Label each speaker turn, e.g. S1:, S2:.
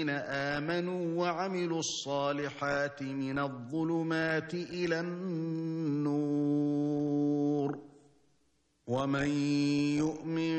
S1: الذين آمنوا وعملوا الصالحات من الظلمات إلى النور ومن يؤمن